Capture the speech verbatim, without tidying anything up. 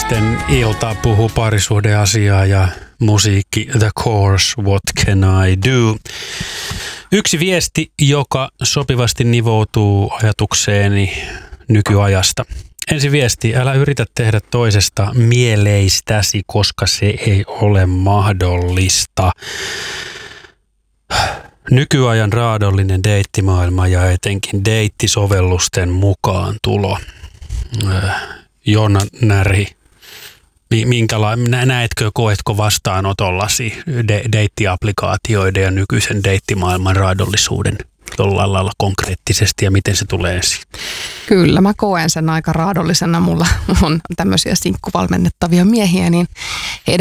Naisten ilta puhuu parisuhdeasiaa ja musiikki The Course, What Can I Do? Yksi viesti, joka sopivasti nivoutuu ajatukseeni nykyajasta. Ensi viesti, älä yritä tehdä toisesta mieleistäsi, koska se ei ole mahdollista. Nykyajan raadollinen deittimaailma ja etenkin deittisovellusten mukaan tulo. Jonna Närhi, minkäla- näetkö, koetko vastaanotollasi de- deittiaplikaatioiden ja nykyisen deittimaailman raadollisuuden jollain lailla konkreettisesti ja miten se tulee esiin? Kyllä, mä koen sen aika raadollisena. Mulla on tämmöisiä sinkkuvalmennettavia miehiä, niin heidän